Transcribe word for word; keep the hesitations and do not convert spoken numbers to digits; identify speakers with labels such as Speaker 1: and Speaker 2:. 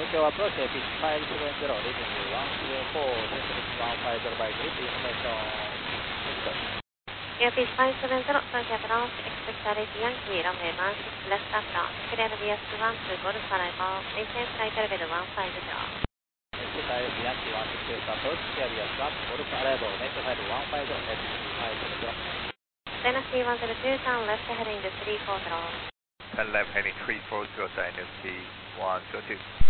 Speaker 1: Tokyo approach pitch five seven zero, leading you one zero four, centering one five zero by grid information.
Speaker 2: Airfield five seven zero, Tokyo approach, expect R A P Yankee, runway one six left apron, clear via one to Golf arrival, maintain flight level one five zero.
Speaker 1: Expect R A P Yankee one six left approach, clear via one to Golf arrival, maintain flight one five zero, Airfield five seven zero.
Speaker 2: Dynasty one zero two, turn left heading three four zero.
Speaker 3: Turn left heading three four zero, Dynasty one zero two.